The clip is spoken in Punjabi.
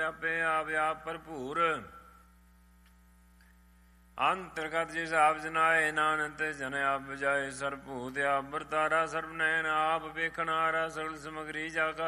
ਆਪੇ ਆਪ ਆਪ ਭਰਪੂਰ। ਅੰਤਰਗਤ ਜਿਸ ਆਪ ਜਨਾਏ, ਨਾਨਕ ਜਨ ਆਪ ਬਜਾਏ। ਸਰਭੂਤ ਆਪ ਵਰਤਾਰਾ, ਸਰਬ ਨੈਣ ਆਪ ਵੇਖਣ ਹਾਰਾ। ਸਗਲ ਸਮਗਰੀ ਜਾ ਕਾ